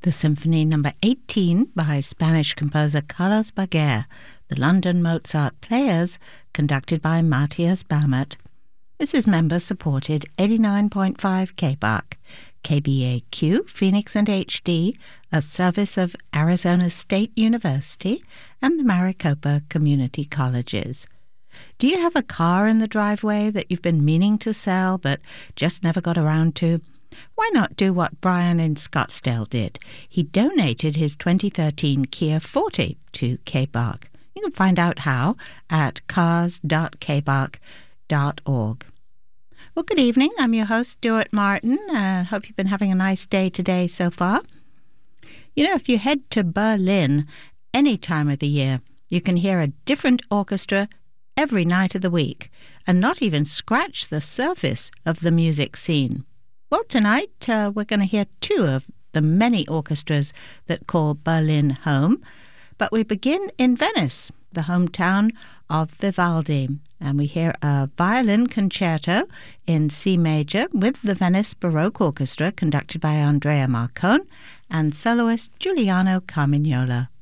The Symphony No. 18 by Spanish composer Carlos Baguer, the London Mozart Players, conducted by Matthias Bammert. This is member-supported 89.5 KBAQ, KBAQ, Phoenix and HD, a service of Arizona State University and the Maricopa Community Colleges. Do you have a car in the driveway that you've been meaning to sell but just never got around to? Why not do what Brian in Scottsdale did? He donated his 2013 Kia Forte to KBAQ. You can find out how at cars.kbaq.org. Well, good evening. I'm your host, Stuart Martin. I hope you've been having a nice day today so far. You know, if you head to Berlin any time of the year, you can hear a different orchestra every night of the week and not even scratch the surface of the music scene. Well, tonight we're going to hear two of the many orchestras that call Berlin home. But we begin in Venice, the hometown of Vivaldi. And we hear a violin concerto in C major with the Venice Baroque Orchestra conducted by Andrea Marcon and soloist Giuliano Carmignola.